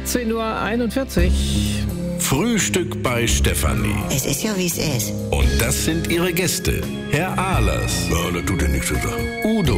18:41 Uhr. Frühstück bei Stefanie. Es ist ja, wie es ist. Und das sind ihre Gäste. Herr Ahlers. Ja, das tut ja nichts zu sagen. Udo.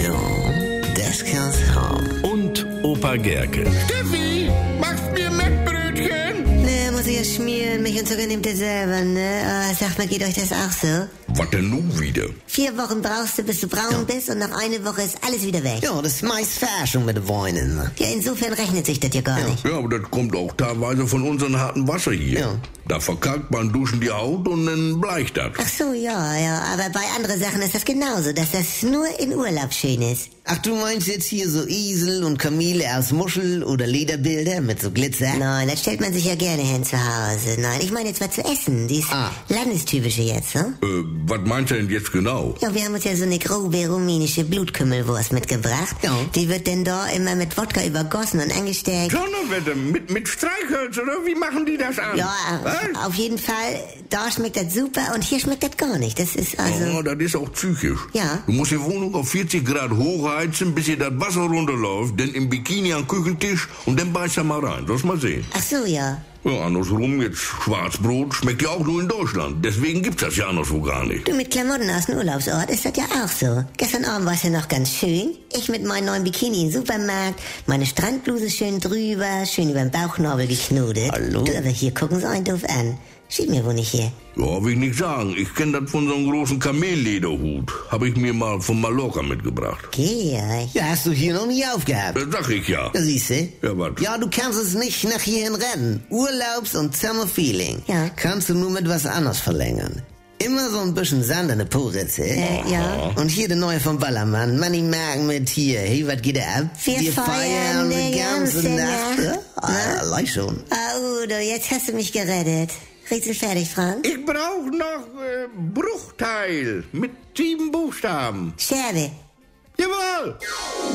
Ja, das kann's haben. Und Opa Gerke. Steffi, machst mir Mettbrötchen? Ne, muss ich ja schmieren. Mich und Zucker nimmt ihr selber, ne? Sag mal, geht euch das auch so? Was denn nun wieder? 4 Wochen brauchst du, bis du braun bist und nach einer Woche ist alles wieder weg. Ja, das ist meist Verarschung mit den Weinen. Ja, insofern rechnet sich das ja gar nicht. Ja, aber das kommt auch teilweise von unserem harten Wasser hier. Ja. Da verkalkt man Duschen die Haut und dann bleicht das. Ach so, ja, aber bei anderen Sachen ist das genauso, dass das nur in Urlaub schön ist. Ach, du meinst jetzt hier so Esel und Kamele aus Muschel oder Lederbilder mit so Glitzer? Nein, das stellt man sich ja gerne hin zu Hause. Nein, ich meine jetzt mal zu essen. Dies Landestypische jetzt, ne? Was meinst du denn jetzt genau? Ja, wir haben uns ja so eine grobe rumänische Blutkümmelwurst mitgebracht. Ja. Die wird denn da immer mit Wodka übergossen und angesteckt. Donnerwetter, mit Streichholz, oder? Wie machen die das an? Ja, Was? auf jeden Fall, da schmeckt das super und hier schmeckt das gar nicht. Das ist also... Oh, das ist auch psychisch. Ja. Du musst die Wohnung auf 40 Grad hochheizen, bis hier das Wasser runterläuft, dann im Bikini am Küchentisch und dann beißt er mal rein. Sollst mal sehen. Ach so, ja. Ja, andersrum, jetzt Schwarzbrot schmeckt ja auch nur in Deutschland. Deswegen gibt's das ja anderswo gar nicht. Du, mit Klamotten aus dem Urlaubsort ist das ja auch so. Gestern Abend war es ja noch ganz schön. Ich mit meinem neuen Bikini im Supermarkt, meine Strandbluse schön drüber, schön über den Bauchnabel geknotet. Hallo? Du, aber hier gucken sie einen doof an. Schieb mir wohl nicht hier. Ja, will ich nicht sagen. Ich kenne das von so einem großen Kamellederhut. Habe ich mir mal von Mallorca mitgebracht. Georg. Ja, hast du hier noch nie aufgehabt. Das sag ich ja. Ja, siehste? Ja, was? Ja, du kannst es nicht nach hierhin rennen. Urlaubs- und Summer-Feeling. Ja. Kannst du nur mit was anderes verlängern. Immer so ein bisschen Sand in der Po-Ritze. Ja. Und hier der neue vom Ballermann. Manny Magen mit hier. Hey, was geht ab? Wir feiern die ganze Nacht. Leih schon. Udo, jetzt hast du mich gerettet. Rätsel fertig, Frank? Ich brauche noch Bruchteil mit 7 Buchstaben. Scherbe. Jawohl!